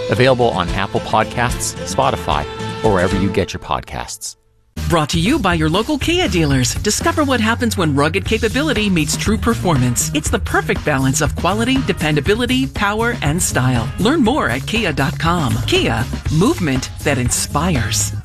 Available on Apple Podcasts, Spotify, or wherever you get your podcasts. Brought to you by your local Kia dealers. Discover what happens when rugged capability meets true performance. It's the perfect balance of quality, dependability, power, and style. Learn more at kia.com. Kia, movement that inspires.